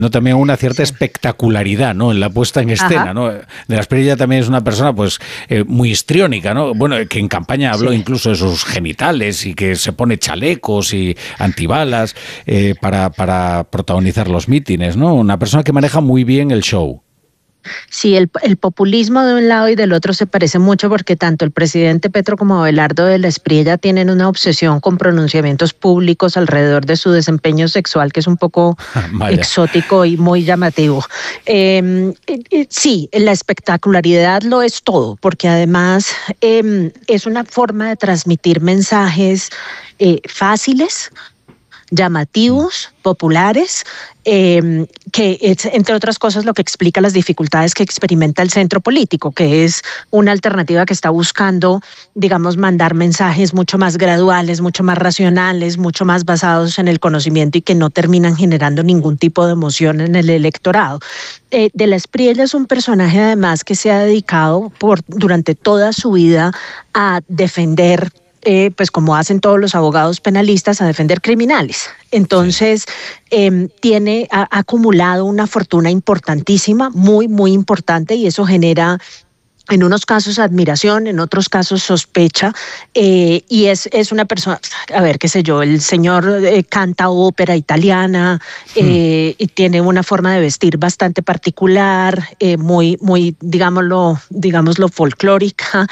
también una cierta espectacularidad, ¿no?, en la puesta en escena, ¿no? De la Espriella también es una persona, pues, muy histriónica, ¿no? Bueno, que en campaña habló incluso de sus genitales y que se pone chalecos y antibalas para protagonizar los mítines, ¿no? Una persona que maneja muy bien el show. Sí, el populismo de un lado y del otro se parece mucho porque tanto el presidente Petro como Abelardo de la Espriella tienen una obsesión con pronunciamientos públicos alrededor de su desempeño sexual, que es un poco exótico y muy llamativo. Sí, la espectacularidad lo es todo, porque además es una forma de transmitir mensajes fáciles, llamativos, populares, que es, entre otras cosas, lo que explica las dificultades que experimenta el centro político, que es una alternativa que está buscando, digamos, mandar mensajes mucho más graduales, mucho más racionales, mucho más basados en el conocimiento y que no terminan generando ningún tipo de emoción en el electorado. De la Espriella es un personaje, además, que se ha dedicado durante toda su vida a defender, pues como hacen todos los abogados penalistas, a defender criminales. Entonces, ha acumulado una fortuna importantísima, muy, muy importante, y eso genera, en unos casos, admiración, en otros casos, sospecha, y es una persona, a ver, qué sé yo, el señor canta ópera italiana, y tiene una forma de vestir bastante particular, muy, digámoslo, folclórica,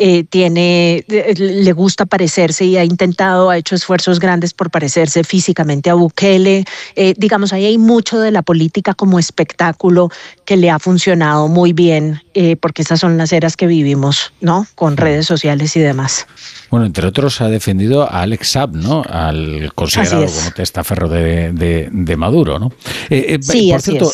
le gusta parecerse y ha hecho esfuerzos grandes por parecerse físicamente a Bukele. Digamos, ahí hay mucho de la política como espectáculo que le ha funcionado muy bien, porque esas son las eras que vivimos, ¿no?, con redes sociales y demás. Bueno, entre otros ha defendido a Alex Saab, ¿no?, al considerado como testaferro de Maduro, ¿no? Sí, por así cierto,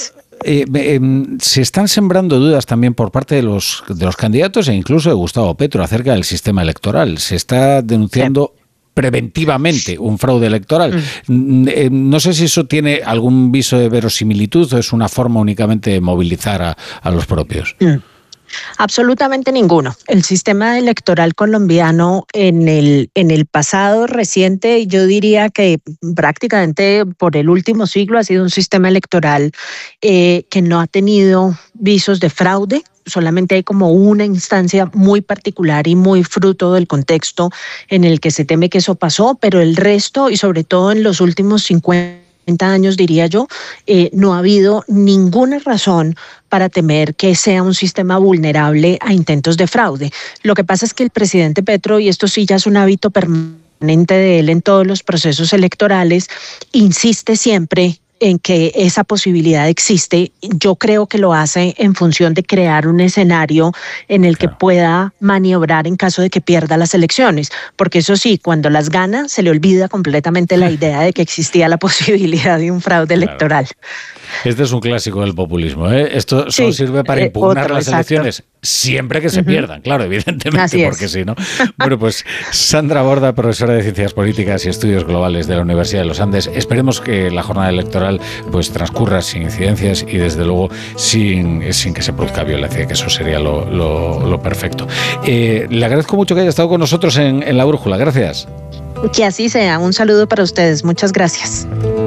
es. se están sembrando dudas también por parte de los candidatos e incluso de Gustavo Petro acerca del sistema electoral. Se está denunciando preventivamente un fraude electoral. No sé si eso tiene algún viso de verosimilitud o es una forma únicamente de movilizar a los propios. Absolutamente ninguno. El sistema electoral colombiano en el pasado reciente, yo diría que prácticamente por el último siglo ha sido un sistema electoral que no ha tenido visos de fraude. Solamente hay como una instancia muy particular y muy fruto del contexto en el que se teme que eso pasó, pero el resto, y sobre todo en los últimos 50 años, diría yo, no ha habido ninguna razón para temer que sea un sistema vulnerable a intentos de fraude. Lo que pasa es que el presidente Petro, y esto sí ya es un hábito permanente de él en todos los procesos electorales, insiste siempre en que esa posibilidad existe. Yo creo que lo hace en función de crear un escenario en el que pueda maniobrar en caso de que pierda las elecciones, porque eso sí, cuando las gana se le olvida completamente la idea de que existía la posibilidad de un fraude electoral. Este es un clásico del populismo, ¿eh? Esto solo sirve para impugnar las elecciones siempre que se pierdan, claro, evidentemente, porque si no. Bueno, pues Sandra Borda, profesora de Ciencias Políticas y Estudios Globales de la Universidad de los Andes. Esperemos que la jornada electoral pues transcurra sin incidencias y desde luego sin que se produzca violencia, que eso sería lo perfecto. Le agradezco mucho que haya estado con nosotros en La Brújula. Gracias. Que así sea. Un saludo para ustedes. Muchas gracias.